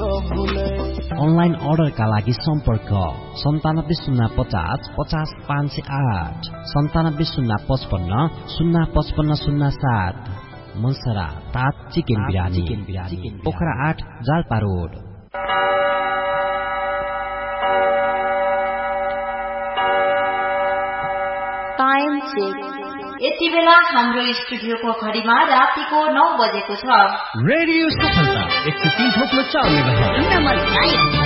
Online अर्डरका लागि सम्पर्क 9705500508 9705505507। मनसरा तात चिकन बिरानी Pokhara 8 Jalpa road. Time check. यति बेला हाम्रो स्टुडियोको घडीमा रातिको 9 बजेको छ। रेडियो सफलता 103.4 मेगाहर्ज।